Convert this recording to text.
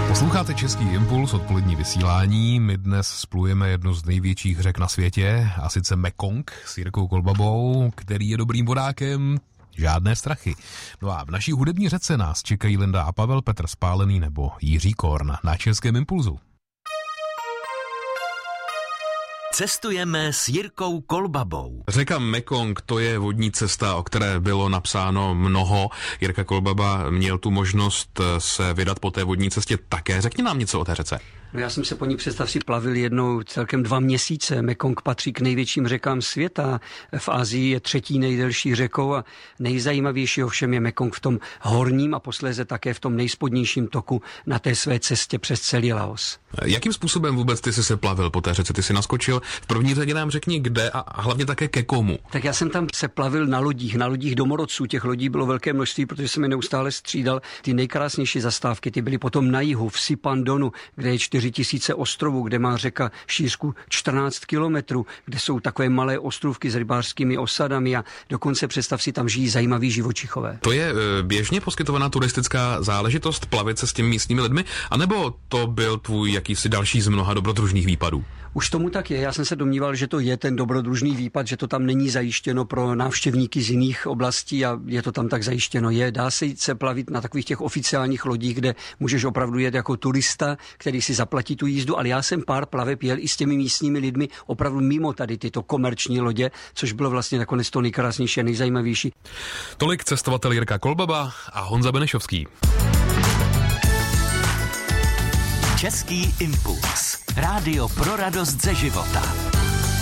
Posloucháte Český impuls, odpolední vysílání. My dnes splujeme jednu z největších řek na světě, a sice Mekong s Jirkou Kolbabou, který je dobrým vodákem, žádné strachy. No a v naší hudební řece nás čekají Linda a Pavel, Petr Spálený nebo Jiří Korn na Českém impulzu. Cestujeme s Jirkou Kolbabou. Řeka Mekong, to je vodní cesta, o které bylo napsáno mnoho. Jirka Kolbaba měl tu možnost se vydat po té vodní cestě také. Řekni nám něco o té řece. No já jsem se po ní, představ si, plavil jednou celkem 2 měsíce. Mekong patří k největším řekám světa. V Asii je 3. nejdelší řekou a nejzajímavější ovšem je Mekong v tom horním a posléze také v tom nejspodnějším toku na té své cestě přes celý Laos. Jakým způsobem vůbec ty jsi se plavil po té řece? Ty jsi naskočil. V první řadě nám řekni kde a hlavně také ke komu. Tak já jsem tam se plavil na lodích domorodců. Těch lodí bylo velké množství, protože jsem je neustále střídal. Ty nejkrásnější zastávky, ty byly potom na jihu, v Sipandonu, kde je 4000 ostrovů, kde má řeka šířku 14 kilometrů, kde jsou takové malé ostrovky s rybářskými osadami a dokonce, představ si, tam žijí zajímaví živočichové. To je běžně poskytovaná turistická záležitost plavit se s těmi místními lidmi, anebo to byl tvůj jakýsi další z mnoha dobrodružných výpadů? Už tomu tak je. Já jsem se domníval, že to je ten dobrodružný výpad, že to tam není zajištěno pro návštěvníky z jiných oblastí a je to tam tak zajištěno. Dá se plavit na takových těch oficiálních lodích, kde můžeš opravdu jet jako turista, který si zaplatí tu jízdu, ale já jsem pár plaveb jel i s těmi místními lidmi opravdu mimo tady tyto komerční lodě, což bylo vlastně nakonec to nejkrásnější a nejzajímavější. Tolik cestovatel Jirka Kolbaba a Honza Benešovský. Český impuls. Rádio pro radost ze života.